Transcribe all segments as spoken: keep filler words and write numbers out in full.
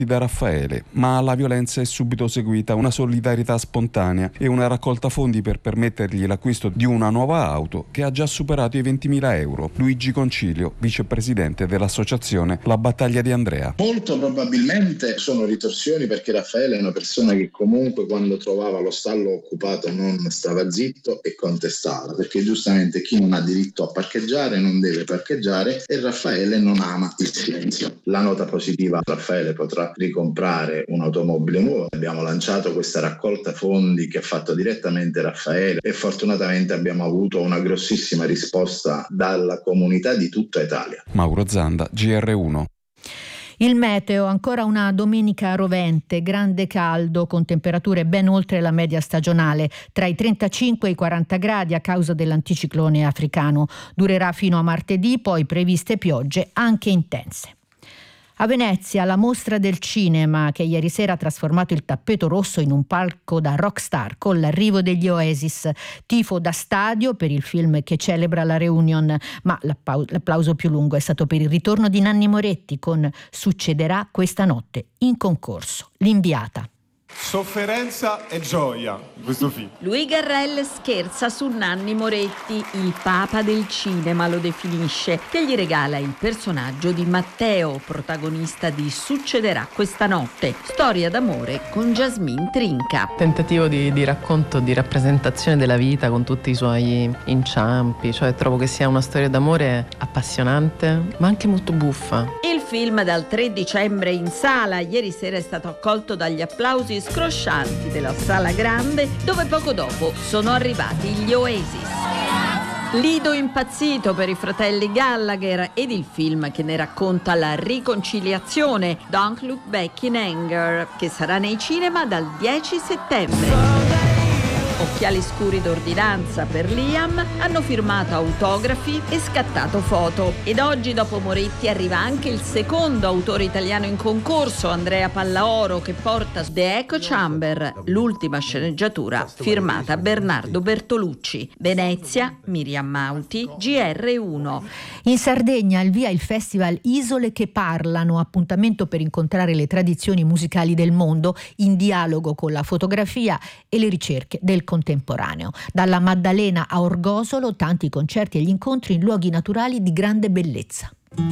da Raffaele, ma alla violenza è subito seguita una solidarietà spontanea e una raccolta fondi per permettergli l'acquisto di una nuova auto che ha già superato i ventimila euro. Luigi Concilio, vicepresidente dell'associazione La Battaglia di Andrea. Molto probabilmente sono ritorsioni, perché Raffaele è una persona che comunque quando trovava lo stallo occupato non stava zitto e contestava, perché giustamente chi non ha diritto a parcheggiare non deve parcheggiare, e Raffaele non ama il silenzio. La nota positiva: Raffaele potrà ricomprare un'automobile nuova. Abbiamo lanciato questa raccolta fondi che ha fatto direttamente Raffaele e fortunatamente abbiamo avuto una grossissima risposta dalla comunità di tutta Italia. Mauro Zanda, G R uno. Il meteo, ancora una domenica rovente, grande caldo con temperature ben oltre la media stagionale, tra i trentacinque e i quaranta gradi a causa dell'anticiclone africano. Durerà fino a martedì, poi previste piogge anche intense. A Venezia la mostra del cinema, che ieri sera ha trasformato il tappeto rosso in un palco da rockstar con l'arrivo degli Oasis. Tifo da stadio per il film che celebra la reunion, ma l'applauso più lungo è stato per il ritorno di Nanni Moretti con Succederà questa notte, in concorso, L'inviata. Sofferenza e gioia in questo film. Louis Garrel scherza su Nanni Moretti, il papa del cinema lo definisce, che gli regala il personaggio di Matteo, protagonista di Succederà questa notte, storia d'amore con Jasmine Trinca. Tentativo di, di racconto, di rappresentazione della vita con tutti i suoi inciampi, cioè trovo che sia una storia d'amore appassionante ma anche molto buffa. Il film dal tre dicembre in sala, ieri sera è stato accolto dagli applausi scroscianti della Sala Grande, dove poco dopo sono arrivati gli Oasis. Lido impazzito per i fratelli Gallagher ed il film che ne racconta la riconciliazione, Don't Look Back in Anger, che sarà nei cinema dal dieci settembre. Occhiali scuri d'ordinanza per Liam, hanno firmato autografi e scattato foto. Ed oggi, dopo Moretti, arriva anche il secondo autore italiano in concorso, Andrea Pallaoro, che porta The Echo Chamber, l'ultima sceneggiatura firmata Bernardo Bertolucci. Venezia, Miriam Mauti, G R uno. In Sardegna al via il festival Isole che parlano, appuntamento per incontrare le tradizioni musicali del mondo in dialogo con la fotografia e le ricerche del contemporaneo. Dalla Maddalena a Orgosolo, tanti concerti e gli incontri in luoghi naturali di grande bellezza.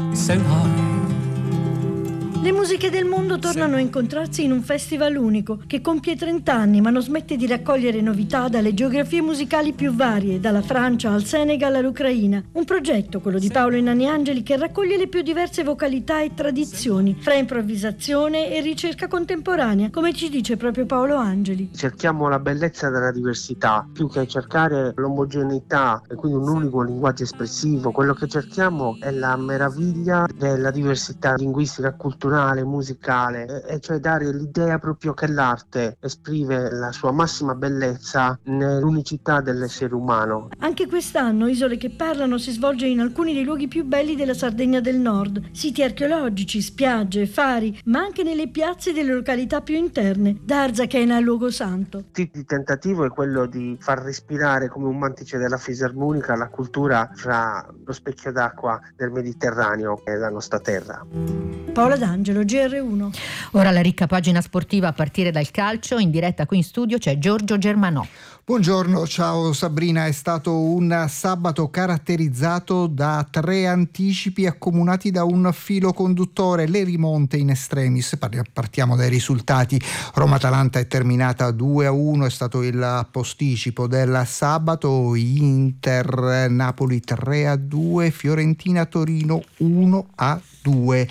Le musiche del mondo tornano a incontrarsi in un festival unico che compie trenta anni ma non smette di raccogliere novità dalle geografie musicali più varie, dalla Francia al Senegal all'Ucraina. Un progetto, quello di Paolo Nani Angeli, che raccoglie le più diverse vocalità e tradizioni, fra improvvisazione e ricerca contemporanea, come ci dice proprio Paolo Angeli. Cerchiamo la bellezza della diversità, più che cercare l'omogeneità e quindi un unico linguaggio espressivo. Quello che cerchiamo è la meraviglia della diversità linguistica, culturale, musicale, e cioè dare l'idea proprio che l'arte esprime la sua massima bellezza nell'unicità dell'essere umano. Anche quest'anno Isole che parlano si svolge in alcuni dei luoghi più belli della Sardegna del Nord, siti archeologici, spiagge, fari, ma anche nelle piazze delle località più interne, da Arzachena al Luogo Santo. Il tentativo è quello di far respirare come un mantice della fisarmonica la cultura fra lo specchio d'acqua del Mediterraneo e la nostra terra. Paola D'Angelo, G R uno. Ora la ricca pagina sportiva a partire dal calcio. In diretta qui in studio c'è Giorgio Germanò. Buongiorno, ciao Sabrina. È stato un sabato caratterizzato da tre anticipi accomunati da un filo conduttore, le rimonte in extremis. Partiamo dai risultati. Roma-Atalanta è terminata due a uno, è stato il posticipo del sabato. Inter-Napoli tre a due, Fiorentina-Torino uno a due.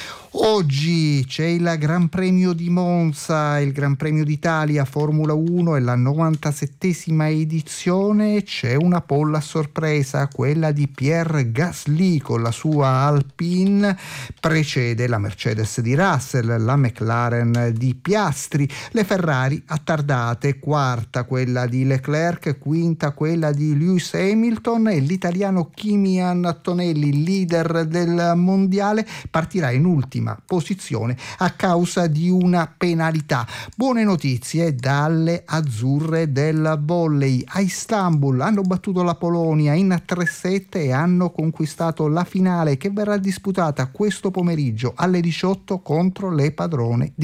Oggi c'è il Gran Premio di Monza, il Gran Premio d'Italia Formula uno, è la novantasettesima edizione. C'è una pole a sorpresa, quella di Pierre Gasly con la sua Alpine, precede la Mercedes di Russell, la McLaren di Piastri, le Ferrari attardate, quarta quella di Leclerc, quinta quella di Lewis Hamilton, e l'italiano Kimi Antonelli, leader del mondiale, partirà in ultima decima posizione a causa di una penalità. Buone notizie dalle azzurre del volley. A Istanbul hanno battuto la Polonia in tre sette e hanno conquistato la finale, che verrà disputata questo pomeriggio alle diciotto contro le padrone di